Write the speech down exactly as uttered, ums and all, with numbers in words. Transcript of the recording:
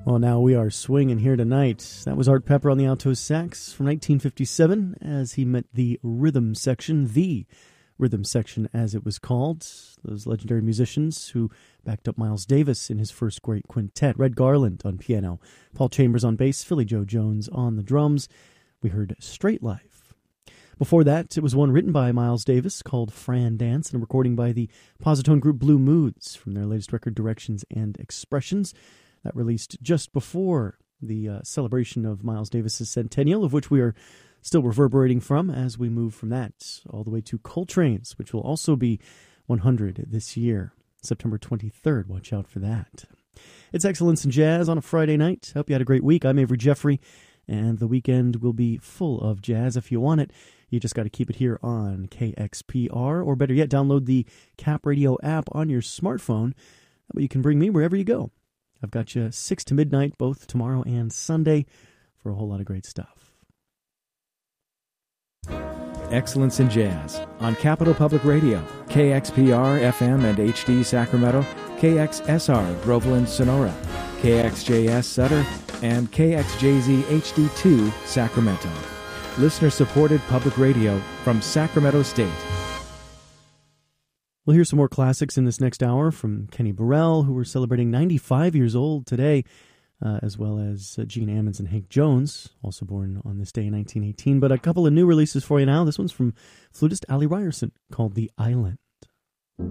Well, now we are swinging here tonight. That was Art Pepper on the alto sax from nineteen fifty-seven as he met the rhythm section, the rhythm section as it was called. Those legendary musicians who backed up Miles Davis in his first great quintet. Red Garland on piano, Paul Chambers on bass, Philly Joe Jones on the drums. We heard Straight Life. Before that, it was one written by Miles Davis called Fran Dance and a recording by the Positone group Blue Moods from their latest record Directions and Expressions. That released just before the uh, celebration of Miles Davis's centennial, of which we are still reverberating from as we move from that all the way to Coltrane's, which will also be one hundred this year, September twenty-third. Watch out for that. It's Excellence in Jazz on a Friday night. Hope you had a great week. I'm Avery Jeffrey, and the weekend will be full of jazz. If you want it, you just got to keep it here on K X P R, or better yet, download the Cap Radio app on your smartphone. That way you can bring me wherever you go. I've got you six to midnight, both tomorrow and Sunday, for a whole lot of great stuff. Excellence in Jazz on Capital Public Radio, K X P R, F M and H D Sacramento, K X S R, Groveland, Sonora, K X J S Sutter, and K X J Z H D two, Sacramento. Listener-supported public radio from Sacramento State. We'll hear some more classics in this next hour from Kenny Burrell, who are celebrating ninety-five years old today, uh, as well as uh, Gene Ammons and Hank Jones, also born on this day in nineteen eighteen. But a couple of new releases for you now. This one's from flutist Allie Ryerson, called The Island.